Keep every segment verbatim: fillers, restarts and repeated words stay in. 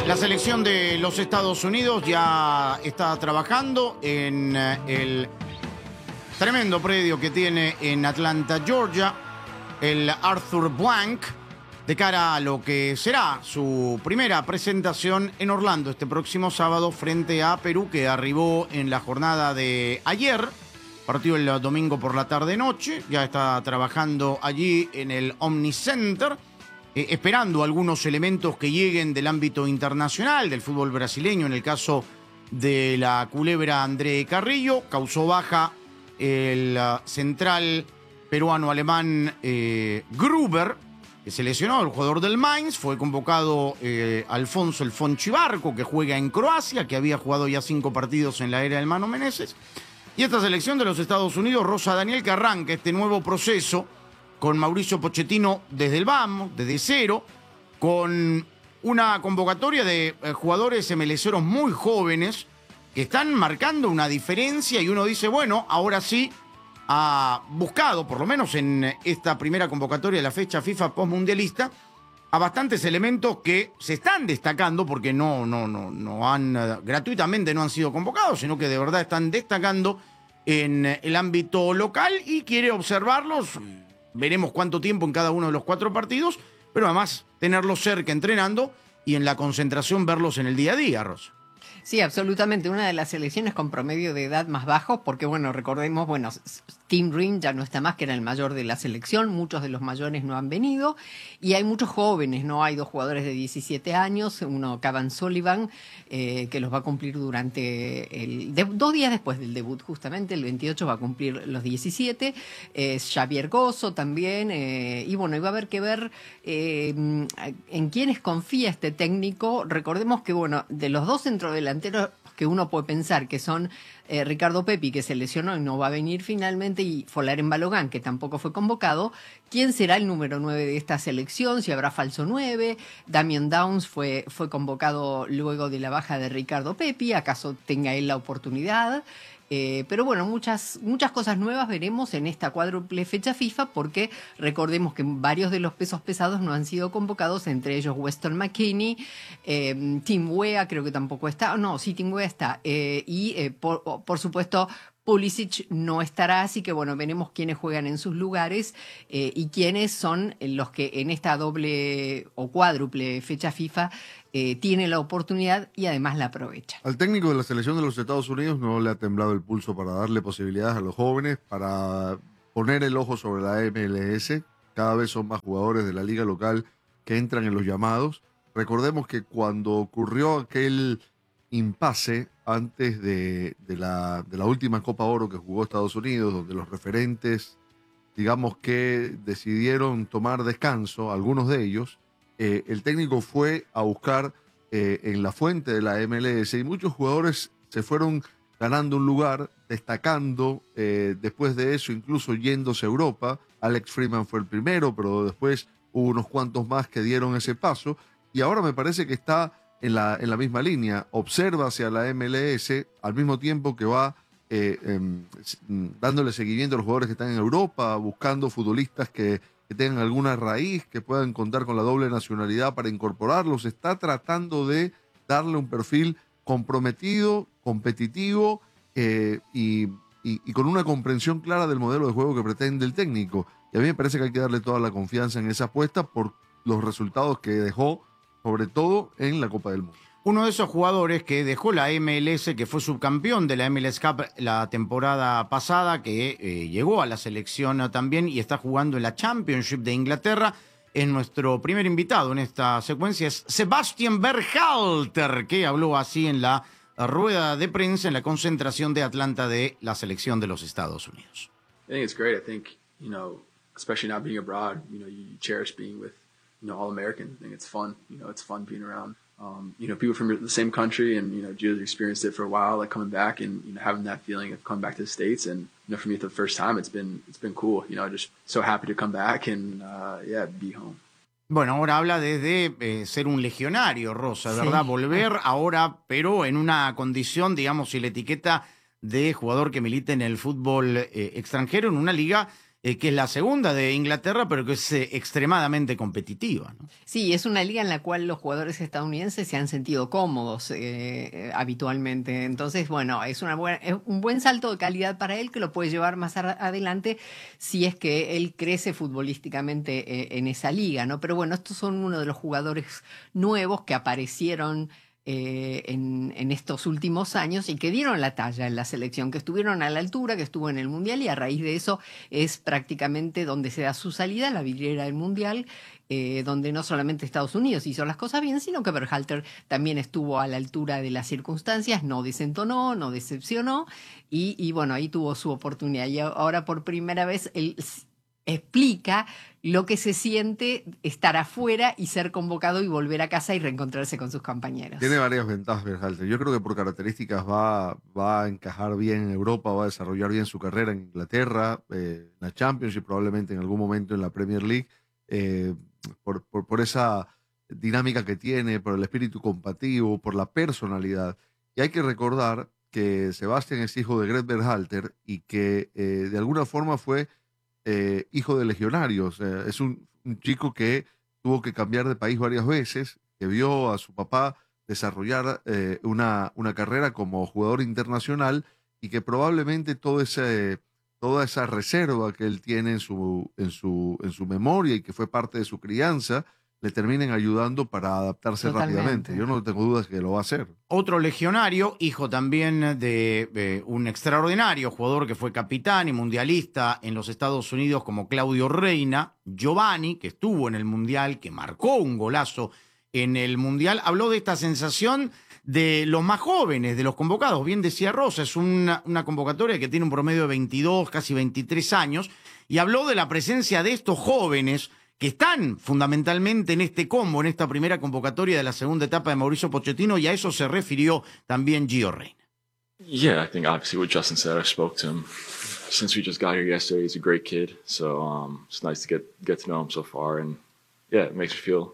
La selección de los Estados Unidos ya está trabajando en el tremendo predio que tiene en Atlanta, Georgia, el Arthur Blank, de cara a lo que será su primera presentación en Orlando este próximo sábado frente a Perú, que arribó en la jornada de ayer, partió el domingo por la tarde-noche, ya está trabajando allí en el Omni Center, eh, esperando algunos elementos que lleguen del ámbito internacional, del fútbol brasileño. En el caso de la culebra André Carrillo, causó baja el uh, central peruano-alemán eh, Gruber, que se lesionó, el jugador del Mainz. Fue convocado eh, Alfonso El Fonchi Barco, que juega en Croacia, que había jugado ya cinco partidos en la era del Mano Menezes. Y esta selección de los Estados Unidos, Rosa Daniel, que arranca este nuevo proceso con Mauricio Pochettino desde el vamos, desde cero, con una convocatoria de eh, jugadores emeleseros muy jóvenes que están marcando una diferencia, y uno dice, bueno, ahora sí ha buscado, por lo menos en esta primera convocatoria de la fecha FIFA postmundialista, a bastantes elementos que se están destacando, porque no, no, no, no han, uh, gratuitamente no han sido convocados, sino que de verdad están destacando en el ámbito local, y quiere observarlos. Veremos cuánto tiempo en cada uno de los cuatro partidos, pero además tenerlos cerca entrenando y en la concentración verlos en el día a día, Rosa. Sí, absolutamente. Una de las selecciones con promedio de edad más bajo, porque, bueno, recordemos, bueno, Tim Ring ya no está más, que era el mayor de la selección. Muchos de los mayores no han venido. Y hay muchos jóvenes, ¿no? Hay dos jugadores de diecisiete años, uno, Cavan Sullivan, eh, que los va a cumplir durante el... De, dos días después del debut, justamente, el veintiocho va a cumplir los diecisiete. Es eh, Xavier Gozo también. Eh, y, bueno, iba a haber que ver eh, en quiénes confía este técnico. Recordemos que, bueno, de los dos centrodelanteros que uno puede pensar que son eh, Ricardo Pepi, que se lesionó y no va a venir finalmente, y Folaren Balogan, que tampoco fue convocado, ¿quién será el número nueve de esta selección? Si habrá falso nueve. Damian Downs fue, fue convocado luego de la baja de Ricardo Pepi, ¿acaso tenga él la oportunidad? Eh, pero bueno, muchas, muchas cosas nuevas veremos en esta cuádruple fecha FIFA, porque recordemos que varios de los pesos pesados no han sido convocados, entre ellos Weston McKennie, eh, Tim Weah creo que tampoco está, no, sí, Tim Weah está, eh, y eh, por, por supuesto Pulisic no estará, así que bueno, veremos quiénes juegan en sus lugares eh, y quiénes son los que en esta doble o cuádruple fecha FIFA eh, tienen la oportunidad y además la aprovechan. Al técnico de la selección de los Estados Unidos no le ha temblado el pulso para darle posibilidades a los jóvenes, para poner el ojo sobre la M L S. Cada vez son más jugadores de la liga local que entran en los llamados. Recordemos que cuando ocurrió aquel impasse antes de, de, la, de la última Copa Oro que jugó Estados Unidos, donde los referentes, digamos que decidieron tomar descanso, algunos de ellos, eh, el técnico fue a buscar eh, en la fuente de la M L S, y muchos jugadores se fueron ganando un lugar, destacando, eh, después de eso incluso yéndose a Europa. Alex Freeman fue el primero, pero después hubo unos cuantos más que dieron ese paso, y ahora me parece que está En la, en la misma línea, observa hacia la M L S al mismo tiempo que va eh, eh, dándole seguimiento a los jugadores que están en Europa, buscando futbolistas que, que tengan alguna raíz, que puedan contar con la doble nacionalidad para incorporarlos. Está tratando de darle un perfil comprometido, competitivo eh, y, y, y con una comprensión clara del modelo de juego que pretende el técnico. Y a mí me parece que hay que darle toda la confianza en esa apuesta por los resultados que dejó, sobre todo en la Copa del Mundo. Uno de esos jugadores que dejó la M L S, que fue subcampeón de la M L S Cup la temporada pasada, que eh, llegó a la selección también y está jugando en la Championship de Inglaterra, es nuestro primer invitado en esta secuencia, es Sebastian Berhalter, que habló así en la rueda de prensa en la concentración de Atlanta de la selección de los Estados Unidos. I think it's great. I think, you know, especially now being abroad, you know, you cherish being with, you know, All-American. I think it's fun. You know, it's fun being around, um, you know, people from the same country, and, you know, Gio's experienced it for a while, like coming back and, you know, having that feeling of coming back to the States. And, you know, for me, for the first time, it's been, it's been cool. You know, just so happy to come back and, uh, yeah, be home. Bueno, ahora habla desde eh, ser un legionario, Rosa, ¿verdad? Sí. Volver ahora, pero en una condición, digamos, y la etiqueta de jugador que milita en el fútbol eh, extranjero, en una liga eh, que es la segunda de Inglaterra, pero que es eh, extremadamente competitiva, ¿no? Sí, es una liga en la cual los jugadores estadounidenses se han sentido cómodos eh, habitualmente. Entonces, bueno, es, una buena, es un buen salto de calidad para él que lo puede llevar más adelante si es que él crece futbolísticamente eh, en esa liga, ¿no? Pero bueno, estos son uno de los jugadores nuevos que aparecieron Eh, en, en estos últimos años y que dieron la talla en la selección, que estuvieron a la altura, que estuvo en el Mundial, y a raíz de eso es prácticamente donde se da su salida, la vidriera del Mundial, eh, donde no solamente Estados Unidos hizo las cosas bien, sino que Berhalter también estuvo a la altura de las circunstancias, no desentonó, no decepcionó, y, y bueno, ahí tuvo su oportunidad. Y ahora por primera vez él explica lo que se siente estar afuera y ser convocado y volver a casa y reencontrarse con sus compañeros. Tiene varias ventajas Berhalter. Yo creo que por características va, va a encajar bien en Europa, va a desarrollar bien su carrera en Inglaterra, eh, en la Championship, probablemente en algún momento en la Premier League, eh, por, por, por esa dinámica que tiene, por el espíritu combativo, por la personalidad. Y hay que recordar que Sebastian es hijo de Gerd Berhalter y que eh, de alguna forma fue Eh, hijo de legionarios. Eh, es un, un chico que tuvo que cambiar de país varias veces, que vio a su papá desarrollar eh, una, una carrera como jugador internacional y que probablemente todo ese, toda esa reserva que él tiene en su, en, su, en su memoria y que fue parte de su crianza, le terminen ayudando para adaptarse Totalmente. rápidamente. Yo no tengo dudas que lo va a hacer. Otro legionario, hijo también de eh, un extraordinario jugador que fue capitán y mundialista en los Estados Unidos como Claudio Reina, Giovanni, que estuvo en el Mundial, que marcó un golazo en el Mundial, habló de esta sensación de los más jóvenes, de los convocados. Bien decía Rosa, es una, una convocatoria que tiene un promedio de veintidós, casi veintitrés años, y habló de la presencia de estos jóvenes que están fundamentalmente en este combo, en esta primera convocatoria de la segunda etapa de Mauricio Pochettino, y a eso se refirió también Gio Reyna. Yeah, I think obviously what Justin said, I spoke to him since we just got here yesterday. He's a great kid, so um, it's nice to get get to know him so far, and yeah, it makes me feel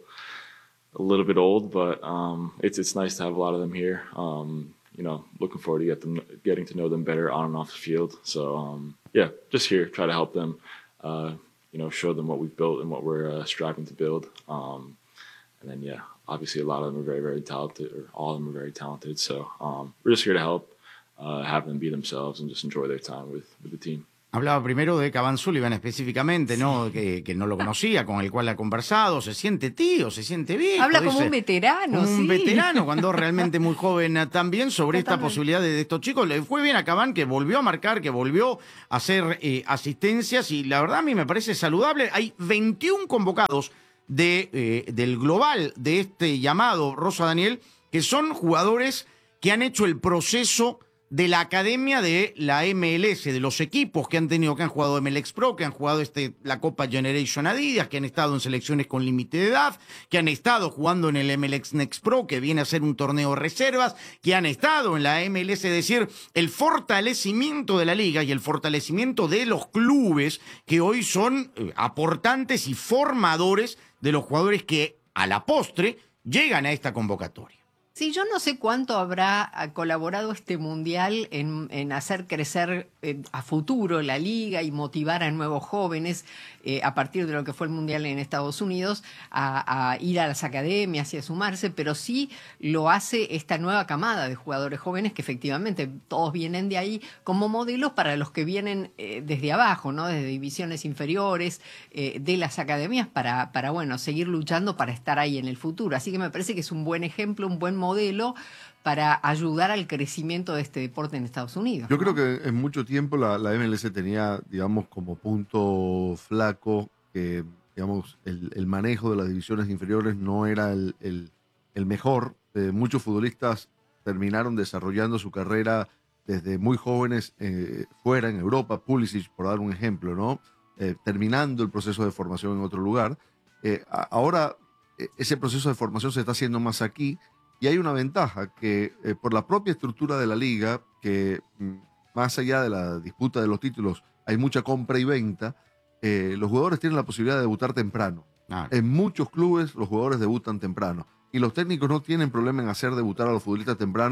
a little bit old, but um, it's it's nice to have a lot of them here. Um, you know, looking forward to get them getting to know them better on and off the field. So um, yeah, just here, try to help them. Uh, You know, show them what we've built and what we're uh, striving to build. Um, and then, yeah, obviously a lot of them are very, very talented, or all of them are very talented. So um, we're just here to help, uh, have them be themselves and just enjoy their time with, with the team. Hablaba primero de Cavan Sullivan específicamente, ¿no? Que, que no lo conocía, con el cual ha conversado. Se siente tío, se siente viejo. Habla como dice, un veterano, como un sí. veterano, cuando realmente muy joven también, sobre esta Totalmente. posibilidad de, de estos chicos. Le fue bien a Cavan, que volvió a marcar, que volvió a hacer eh, asistencias, y la verdad a mí me parece saludable. Hay veintiún convocados de, eh, del global de este llamado, Rosa Daniel, que son jugadores que han hecho el proceso de la academia de la M L S, de los equipos que han tenido, que han jugado M L X Pro, que han jugado este, la Copa Generation Adidas, que han estado en selecciones con límite de edad, que han estado jugando en el M L X Next Pro, que viene a ser un torneo de reservas, que han estado en la M L S, es decir, el fortalecimiento de la liga y el fortalecimiento de los clubes que hoy son eh, aportantes y formadores de los jugadores que a la postre llegan a esta convocatoria. Sí, yo no sé cuánto habrá colaborado este mundial en, en hacer crecer eh, a futuro la liga y motivar a nuevos jóvenes eh, a partir de lo que fue el mundial en Estados Unidos a, a ir a las academias y a sumarse, pero sí lo hace esta nueva camada de jugadores jóvenes que efectivamente todos vienen de ahí como modelos para los que vienen eh, desde abajo, ¿no? Desde divisiones inferiores eh, de las academias para, para, bueno, seguir luchando para estar ahí en el futuro. Así que me parece que es un buen ejemplo, un buen modelo modelo para ayudar al crecimiento de este deporte en Estados Unidos. Yo creo que en mucho tiempo la, la M L S tenía, digamos, como punto flaco que, digamos, el, el manejo de las divisiones inferiores no era el, el, el mejor. Eh, muchos futbolistas terminaron desarrollando su carrera desde muy jóvenes eh, fuera, en Europa. Pulisic, por dar un ejemplo, ¿no? Eh, terminando el proceso de formación en otro lugar. Eh, a, ahora eh, ese proceso de formación se está haciendo más aquí. Y hay una ventaja que eh, por la propia estructura de la liga, que mm, más allá de la disputa de los títulos, hay mucha compra y venta, eh, los jugadores tienen la posibilidad de debutar temprano. Ah. En muchos clubes los jugadores debutan temprano. Y los técnicos no tienen problema en hacer debutar a los futbolistas temprano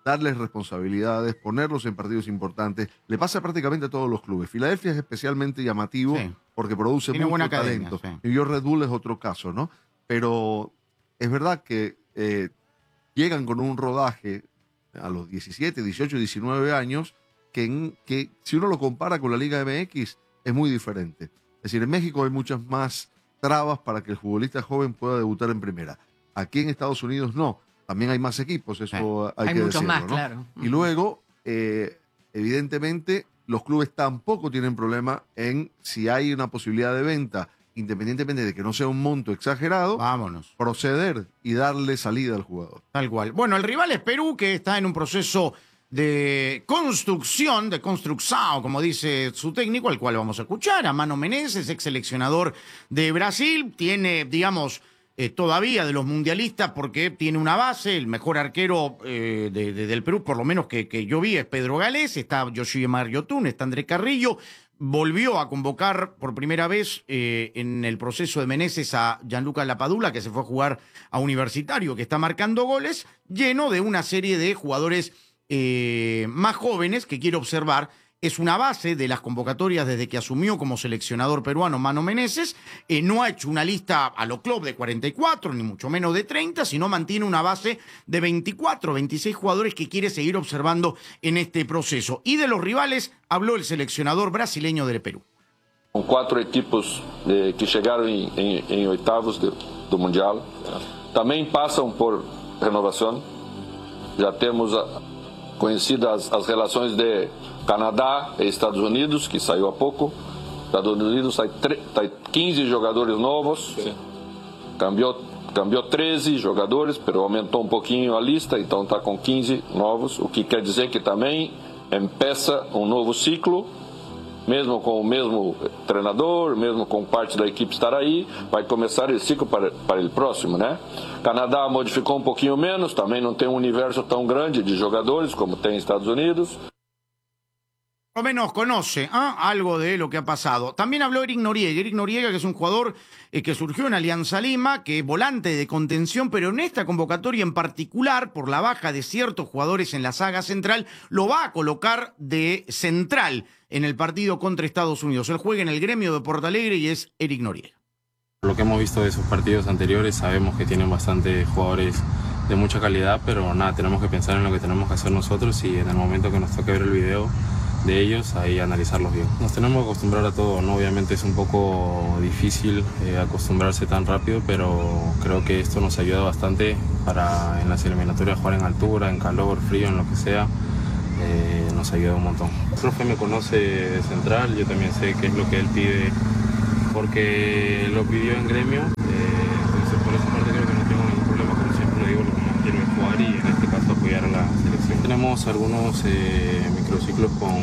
darles responsabilidades, ponerlos en partidos importantes. Le pasa prácticamente a todos los clubes. Filadelfia es especialmente llamativo sí. porque produce Tiene mucho buena talento. Academia, sí. Y yo Red Bull es otro caso, ¿no? Pero es verdad que eh, llegan con un rodaje a los diecisiete, dieciocho, diecinueve años que, en, que si uno lo compara con la Liga M X es muy diferente. Es decir, en México hay muchas más trabas para que el futbolista joven pueda debutar en primera. Aquí en Estados Unidos no. También hay más equipos, eso sí. hay, hay que muchos decirlo, más, ¿no? claro. Y luego, eh, evidentemente, los clubes tampoco tienen problema en si hay una posibilidad de venta, independientemente de que no sea un monto exagerado, vámonos, proceder y darle salida al jugador. Tal cual. Bueno, el rival es Perú, que está en un proceso de construcción, de construcción, como dice su técnico, al cual vamos a escuchar, a Mano Menezes, ex seleccionador de Brasil, tiene, digamos, Eh, todavía de los mundialistas porque tiene una base, el mejor arquero eh, de, de, del Perú, por lo menos que, que yo vi, es Pedro Galés, está Yoshimar Yotun, está André Carrillo, volvió a convocar por primera vez eh, en el proceso de Menezes a Gianluca Lapadula, que se fue a jugar a Universitario, que está marcando goles, lleno de una serie de jugadores eh, más jóvenes que quiero observar. Es una base de las convocatorias desde que asumió como seleccionador peruano Mano Menezes. Eh, no ha hecho una lista a lo club de cuarenta y cuatro, ni mucho menos de treinta, sino mantiene una base de veinticuatro, veintiséis jugadores que quiere seguir observando en este proceso. Y de los rivales habló el seleccionador brasileño del Perú. Con cuatro equipos eh, que llegaron en, en, en oitavos de, do Mundial. También pasan por renovación. Ya tenemos a, conhecidas as relações de Canadá e Estados Unidos, que saiu há pouco. Estados Unidos sai quinze jogadores novos, Sim. cambiou, cambiou treze jogadores, mas aumentou um pouquinho a lista, então está com quinze novos, o que quer dizer que também empeça um novo ciclo, mesmo com o mesmo treinador, mesmo com parte da equipe estar aí, vai começar esse ciclo para, para o próximo, né? Canadá modificou um pouquinho menos, também não tem um universo tão grande de jogadores como tem Estados Unidos. Por lo menos conoce ¿eh? algo de lo que ha pasado. También habló Eric Noriega. Eric Noriega, que es un jugador eh, que surgió en Alianza Lima, que es volante de contención, pero en esta convocatoria en particular, por la baja de ciertos jugadores en la saga central, lo va a colocar de central en el partido contra Estados Unidos. Él juega en el Gremio de Porto Alegre y es Eric Noriega. Lo que hemos visto de esos partidos anteriores, sabemos que tienen bastantes jugadores de mucha calidad, pero nada, tenemos que pensar en lo que tenemos que hacer nosotros y en el momento que nos toque ver el video de ellos, ahí analizarlos bien. Nos tenemos que acostumbrar a todo, ¿no? Obviamente es un poco difícil eh, acostumbrarse tan rápido, pero creo que esto nos ayuda bastante para en las eliminatorias jugar en altura, en calor, frío, en lo que sea. Eh, nos ayuda un montón. El profe me conoce de central, yo también sé qué es lo que él pide, porque lo pidió en Gremio, eh, entonces por esa parte creo que no tengo ningún problema, como siempre lo digo, lo que más quiero es jugar y en este caso apoyar a la selección. Tenemos algunos eh, microciclos con,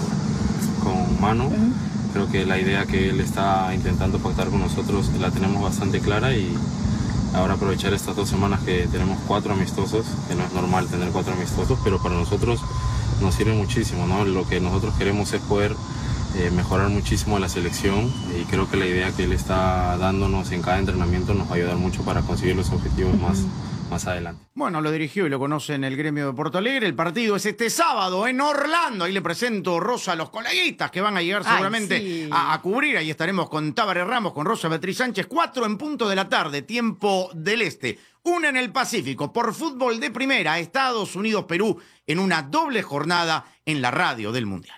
con Mano, creo que la idea que él está intentando pactar con nosotros la tenemos bastante clara y ahora aprovechar estas dos semanas que tenemos cuatro amistosos, que no es normal tener cuatro amistosos, pero para nosotros nos sirve muchísimo, ¿no? Lo que nosotros queremos es poder eh, mejorar muchísimo la selección y creo que la idea que él está dándonos en cada entrenamiento nos va a ayudar mucho para conseguir los objetivos más, más adelante. Bueno, lo dirigió y lo conoce en el Gremio de Porto Alegre. El partido es este sábado en Orlando. Ahí le presento, Rosa, a los coleguitas que van a llegar seguramente Ay, sí. a, a cubrir. Ahí estaremos con Tábare Ramos, con Rosa Beatriz Sánchez. Cuatro en punto de la tarde, tiempo del este. Una en el Pacífico, por fútbol de primera, Estados Unidos-Perú, en una doble jornada en la radio del Mundial.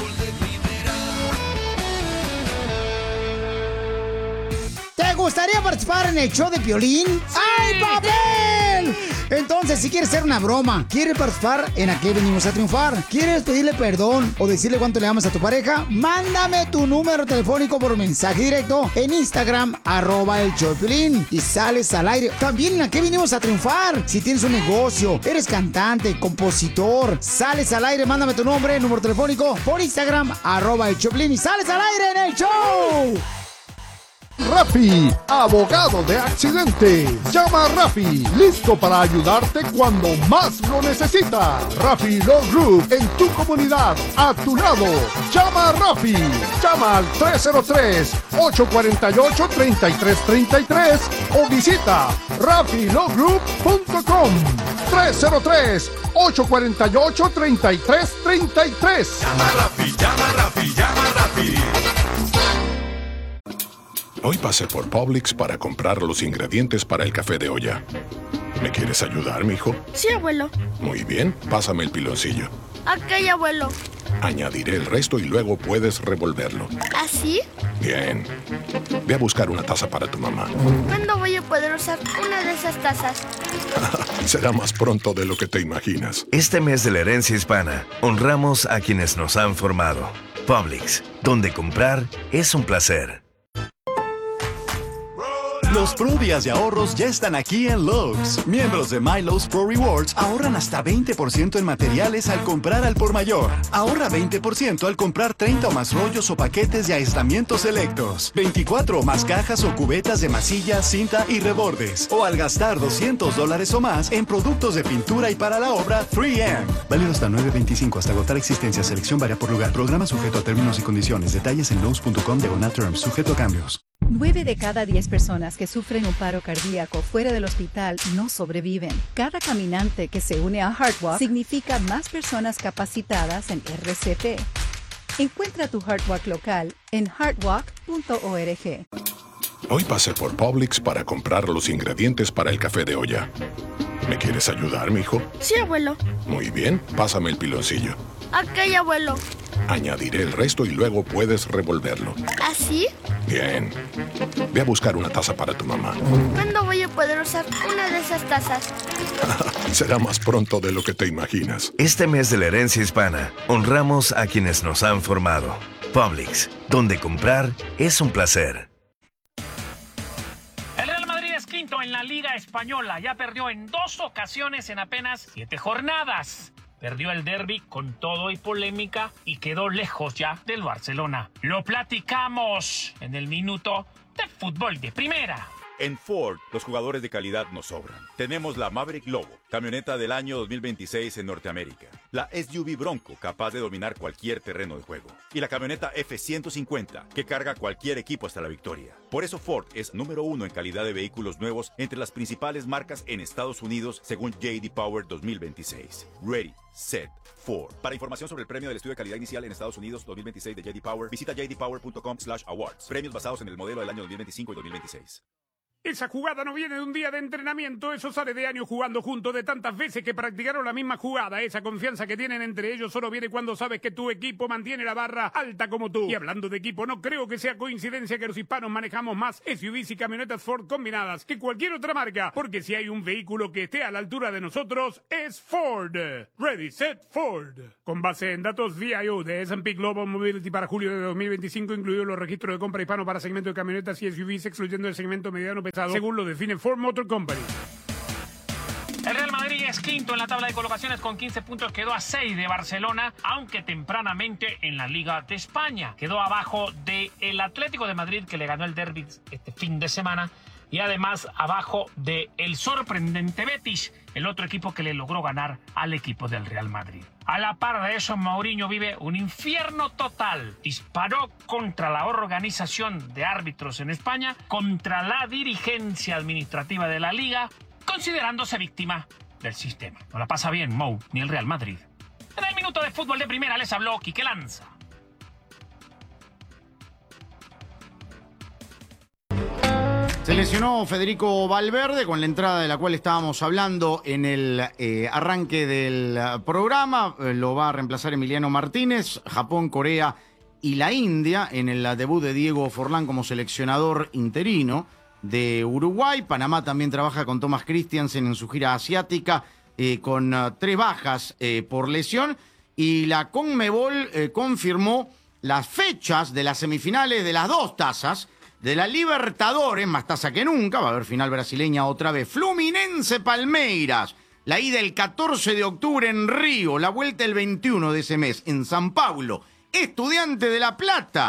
¿Te gustaría participar en el show de Piolín? ¡Sí! ¡Ay, papel! Entonces, si quieres hacer una broma, quieres participar en Aquí Venimos a Triunfar, quieres pedirle perdón o decirle cuánto le amas a tu pareja, mándame tu número telefónico por mensaje directo en Instagram, arroba el show de Piolín, y sales al aire. También en Aquí Venimos a Triunfar. Si tienes un negocio, eres cantante, compositor, sales al aire, mándame tu nombre, número telefónico por Instagram, arroba el show de Piolín, y sales al aire en el show. Rafi, abogado de accidentes. Llama a Rafi, listo para ayudarte cuando más lo necesitas. Rafi Law Group, en tu comunidad, a tu lado. Llama a Rafi. Llama al tres cero tres, ocho cuatro ocho, tres tres tres tres o visita rafi law group punto com. tres cero tres, ocho cuatro ocho, tres tres tres tres. Llama a Rafi, llama a Rafi, llama a Rafi. Hoy pasé por Publix para comprar los ingredientes para el café de olla. ¿Me quieres ayudar, mijo? Sí, abuelo. Muy bien, pásame el piloncillo. Ok, abuelo. Añadiré el resto y luego puedes revolverlo. ¿Así? Bien. Ve a buscar una taza para tu mamá. ¿Cuándo voy a poder usar una de esas tazas? Será más pronto de lo que te imaginas. Este mes de la herencia hispana, honramos a quienes nos han formado. Publix, donde comprar es un placer. Los Pro Días de ahorros ya están aquí en Lowe's. Miembros de MyLowe's Pro Rewards ahorran hasta veinte por ciento en materiales al comprar al por mayor. Ahorra veinte por ciento al comprar treinta o más rollos o paquetes de aislamientos selectos, veinticuatro o más cajas o cubetas de masilla, cinta y rebordes. O al gastar doscientos dólares o más en productos de pintura y para la obra tres eme. Válido hasta nueve veinticinco hasta agotar existencia. Selección varía por lugar. Programa sujeto a términos y condiciones. Detalles en lowes punto com diagonal terms. Sujeto a cambios. nueve de cada diez personas que sufren un paro cardíaco fuera del hospital no sobreviven. Cada caminante que se une a HeartWalk significa más personas capacitadas en R C P. Encuentra tu HeartWalk local en heartwalk punto org. Hoy pasé por Publix para comprar los ingredientes para el café de olla. ¿Me quieres ayudar, mijo? Sí, abuelo. Muy bien, pásame el piloncillo. Ok, abuelo. Añadiré el resto y luego puedes revolverlo. ¿Así? Bien. Ve a buscar una taza para tu mamá. ¿Cuándo voy a poder usar una de esas tazas? Será más pronto de lo que te imaginas. Este mes de la herencia hispana, honramos a quienes nos han formado. Publix, donde comprar es un placer. El Real Madrid es quinto en la Liga Española. Ya perdió en dos ocasiones en apenas siete jornadas. Perdió el derbi con todo y polémica y quedó lejos ya del Barcelona. Lo platicamos en el minuto de fútbol de primera. En Ford, los jugadores de calidad nos sobran. Tenemos la Maverick Lobo, camioneta del año dos mil veintiséis en Norteamérica. La S U V Bronco, capaz de dominar cualquier terreno de juego. Y la camioneta F ciento cincuenta, que carga cualquier equipo hasta la victoria. Por eso Ford es número uno en calidad de vehículos nuevos entre las principales marcas en Estados Unidos, según J D Power dos mil veintiséis. Ready, set, Ford. Para información sobre el premio del estudio de calidad inicial en Estados Unidos dos mil veintiséis de J D Power, visita j d power punto com slash awards. Premios basados en el modelo del año dos mil veinticinco y dos mil veintiséis. Esa jugada no viene de un día de entrenamiento, eso sale de años jugando juntos, de tantas veces que practicaron la misma jugada. Esa confianza que tienen entre ellos solo viene cuando sabes que tu equipo mantiene la barra alta como tú. Y hablando de equipo, no creo que sea coincidencia que los hispanos manejamos más S U Vs y camionetas Ford combinadas que cualquier otra marca, porque si hay un vehículo que esté a la altura de nosotros, es Ford. Ready, set, Ford. Con base en datos V I O de S and P Global Mobility para julio de dos mil veinticinco, incluidos los registros de compra hispano para segmento de camionetas y S U Vs, excluyendo el segmento mediano pesado, según lo define Ford Motor Company. El Real Madrid es quinto en la tabla de colocaciones con quince puntos, quedó a seis de Barcelona, aunque tempranamente en la Liga de España. Quedó abajo del Atlético de Madrid, que le ganó el derbi este fin de semana, y además abajo del sorprendente Betis, el otro equipo que le logró ganar al equipo del Real Madrid. A la par de eso, Mourinho vive un infierno total. Disparó contra la organización de árbitros en España, contra la dirigencia administrativa de la Liga, considerándose víctima del sistema. No la pasa bien Mou ni el Real Madrid. En el minuto de fútbol de primera les habló Quique Lanza. Se lesionó Federico Valverde, con la entrada de la cual estábamos hablando en el eh, arranque del programa. Eh, lo va a reemplazar Emiliano Martínez. Japón, Corea y la India en el debut de Diego Forlán como seleccionador interino de Uruguay. Panamá también trabaja con Thomas Christiansen en su gira asiática, eh, con uh, tres bajas eh, por lesión. Y la CONMEBOL eh, confirmó las fechas de las semifinales de las dos tazas de la Libertadores, más taza que nunca. Va a haber final brasileña otra vez. Fluminense-Palmeiras. La ida el catorce de octubre en Río. La vuelta el veintiuno de ese mes en San Paulo. Estudiante de La Plata.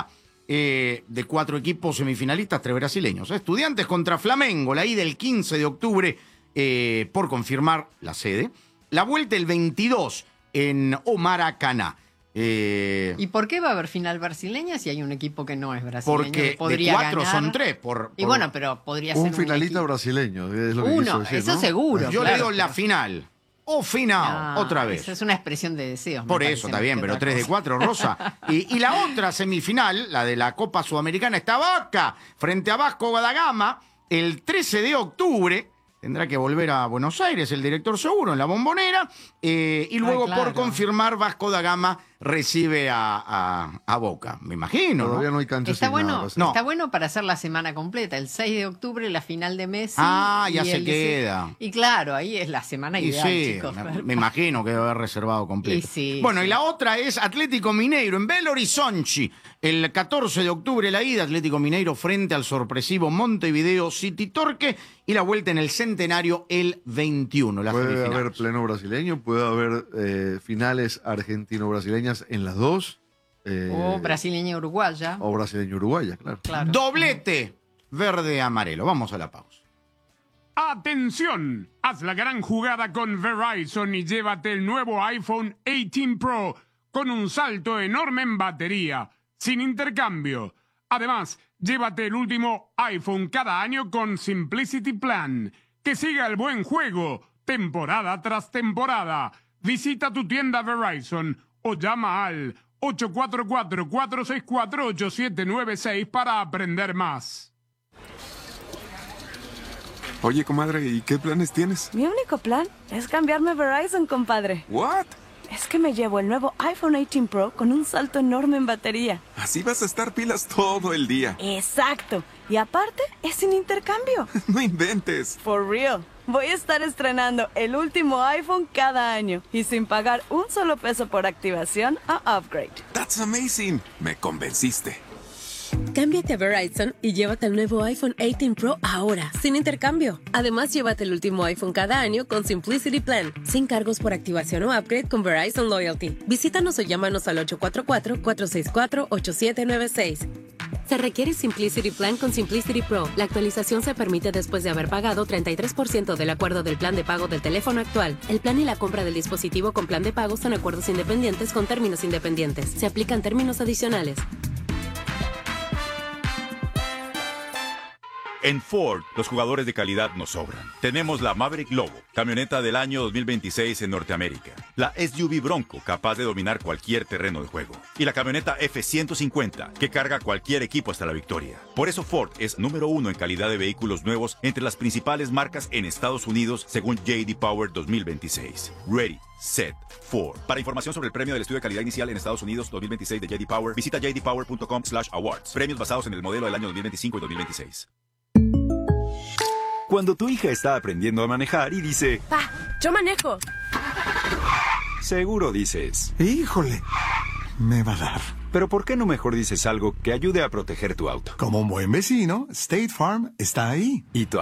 eh, de cuatro equipos semifinalistas, tres brasileños. Estudiantes contra Flamengo, la ida el quince de octubre, eh, por confirmar la sede. La vuelta el veintidós en Maracaná. Eh, ¿Y por qué va a haber final brasileña si hay un equipo que no es brasileño? Porque podría de cuatro ganar? son tres. Por, por Y bueno, pero podría un ser finalista un brasileño. Es lo que Uno, quiso decir, eso ¿no? seguro. Yo claro, le digo la pero- final. O final, Ah, otra vez. Esa es una expresión de deseos. me Por parece, eso, está más bien, que pero otra tres de cosa. cuatro, Rosa. Y, y la otra semifinal, la de la Copa Sudamericana, está Boca, frente a Vasco da Gama, el trece de octubre. Tendrá que volver a Buenos Aires el director seguro en la Bombonera. Eh, y luego, Ah, claro. por confirmar, Vasco da Gama recibe a, a, a Boca. Me imagino. Todavía ¿no? no hay cancha Está asignada, bueno, va a ser. No. está bueno para hacer la semana completa. El seis de octubre, la final de Messi. Ah, ya y se el queda. Y claro, ahí es la semana Y ideal, sí, chicos. me, me imagino que debe haber reservado completo. Y sí, bueno, sí. y la otra es Atlético Mineiro en Belo Horizonte. El catorce de octubre la ida, Atlético Mineiro frente al sorpresivo Montevideo City Torque. Y la vuelta en el Centenario el veintiuno, la Puede semifinal. haber pleno brasileño, puede haber eh, finales argentino-brasileñas en las dos. eh, O brasileña uruguaya. o brasileño-uruguaya, claro. Claro. Doblete verde-amarelo. Vamos a la pausa. ¡Atención! Haz la gran jugada con Verizon y llévate el nuevo iPhone dieciocho Pro con un salto enorme en batería, sin intercambio. Además, llévate el último iPhone cada año con Simplicity Plan. Que siga el buen juego, temporada tras temporada. Visita tu tienda Verizon o llama al ocho cuatro cuatro, cuatro seis cuatro, ocho siete nueve seis para aprender más. Oye, comadre, ¿y qué planes tienes? Mi único plan es cambiarme a Verizon, compadre. ¿What? Es que me llevo el nuevo iPhone dieciocho Pro con un salto enorme en batería. Así vas a estar pilas todo el día. Exacto. Y aparte, es sin intercambio. No inventes. For real. Voy a estar estrenando el último iPhone cada año y sin pagar un solo peso por activación o upgrade. That's amazing. Me convenciste. Cámbiate a Verizon y llévate el nuevo iPhone dieciocho Pro ahora, sin intercambio. Además, llévate el último iPhone cada año con Simplicity Plan, sin cargos por activación o upgrade con Verizon Loyalty. Visítanos o llámanos al ocho cuatro cuatro, cuatro seis cuatro, ocho siete nueve seis. Se requiere Simplicity Plan con Simplicity Pro. La actualización se permite después de haber pagado treinta y tres por ciento del acuerdo del plan de pago del teléfono actual. El plan y la compra del dispositivo con plan de pago son acuerdos independientes con términos independientes. Se aplican términos adicionales. En Ford, los jugadores de calidad nos sobran. Tenemos la Maverick Lobo, camioneta del año dos mil veintiséis en Norteamérica. La S U V Bronco, capaz de dominar cualquier terreno de juego. Y la camioneta F ciento cincuenta, que carga cualquier equipo hasta la victoria. Por eso Ford es número uno en calidad de vehículos nuevos entre las principales marcas en Estados Unidos, según J D Power dos mil veintiséis. Ready, set, Ford. Para información sobre el premio del estudio de calidad inicial en Estados Unidos dos mil veintiséis de J D Power, visita j d power punto com slash awards. Premios basados en el modelo del año dos mil veinticinco y dos mil veintiséis. Cuando tu hija está aprendiendo a manejar y dice, Pa, yo manejo. seguro dices, híjole, me va a dar. Pero ¿por qué no mejor dices algo que ayude a proteger tu auto? Como un buen vecino, State Farm está ahí. Y tu